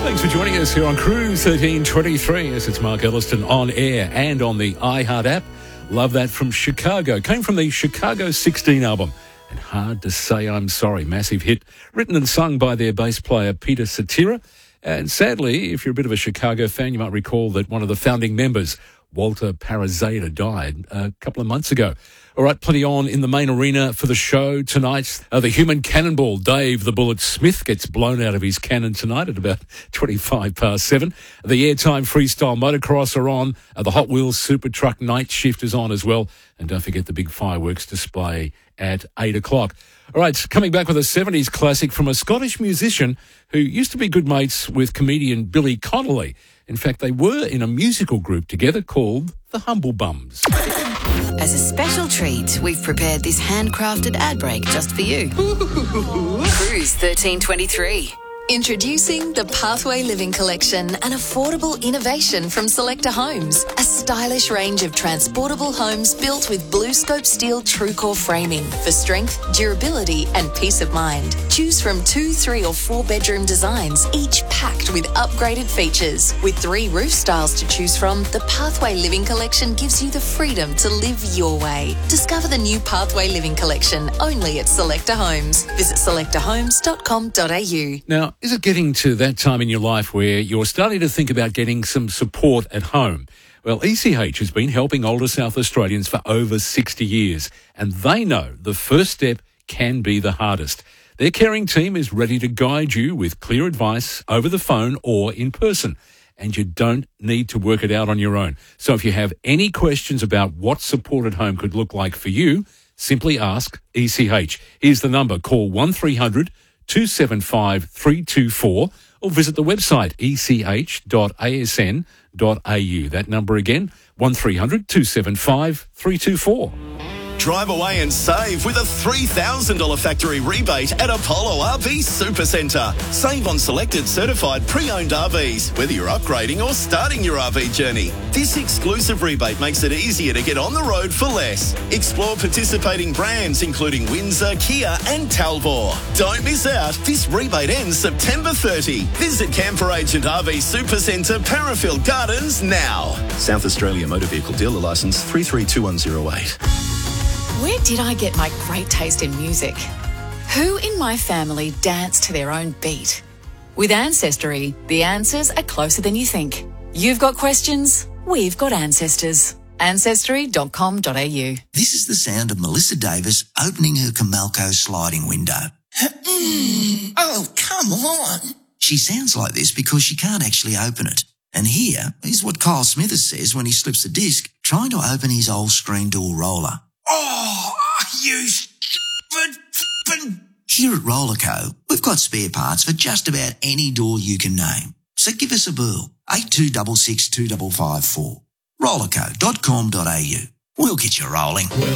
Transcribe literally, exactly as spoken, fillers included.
Thanks for joining us here on Cruise thirteen twenty-three. Yes, it's Mark Elliston on air and on the iHeart app. Love that from Chicago. Came from the Chicago sixteen album. And Hard to Say I'm Sorry. Massive hit. Written and sung by their bass player, Peter Cetera. And sadly, if you're a bit of a Chicago fan, you might recall that one of the founding members, Walter Parazada, died a couple of months ago. All right, plenty on in the main arena for the show tonight. Uh, the human cannonball, Dave the Bullet Smith, gets blown out of his cannon tonight at about twenty-five past seven. The Airtime Freestyle Motocross are on. Uh, the Hot Wheels Super Truck Night Shift is on as well. And don't forget the big fireworks display at eight o'clock. All right, coming back with a seventies classic from a Scottish musician who used to be good mates with comedian Billy Connolly. In fact, they were in a musical group together called the Humble Bums. As a special treat, we've prepared this handcrafted ad break just for you. Cruise thirteen twenty-three. Introducing the Pathway Living Collection, an affordable innovation from Selector Homes. A stylish range of transportable homes built with BlueScope steel TrueCore framing for strength, durability and peace of mind. Choose from two, three or four bedroom designs, each packed with upgraded features. With three roof styles to choose from, the Pathway Living Collection gives you the freedom to live your way. Discover the new Pathway Living Collection only at Selector Homes. Visit selector homes dot com dot a u. Now, is it getting to that time in your life where you're starting to think about getting some support at home? Well, E C H has been helping older South Australians for over sixty years, and they know the first step can be the hardest. Their caring team is ready to guide you with clear advice over the phone or in person, and you don't need to work it out on your own. So if you have any questions about what support at home could look like for you, simply ask E C H. Here's the number. Call one three hundred two seven five three two four or visit the website e c h dot a s n dot a u. That number again, one three hundred two seven five three two four. Drive away and save with a three thousand dollars factory rebate at Apollo R V Supercentre. Save on selected certified pre-owned R Vs, whether you're upgrading or starting your R V journey. This exclusive rebate makes it easier to get on the road for less. Explore participating brands including Windsor, Kia and Talbot. Don't miss out. This rebate ends September thirtieth. Visit Camper Agent R V Supercentre, Parafield Gardens now. South Australia Motor Vehicle Dealer Licence three three two one zero eight. Where did I get my great taste in music? Who in my family danced to their own beat? With Ancestry, the answers are closer than you think. You've got questions, we've got ancestors. ancestry dot com dot a u. This is the sound of Melissa Davis opening her Comalco sliding window. Oh, come on. She sounds like this because she can't actually open it. And here is what Kyle Smithers says when he slips a disc trying to open his old screen door roller. Oh, you stupid. Here at Rollerco, we've got spare parts for just about any door you can name. So give us a bell, eight two six six two five five four. rollerco dot com dot a u. We'll get you rolling. Well,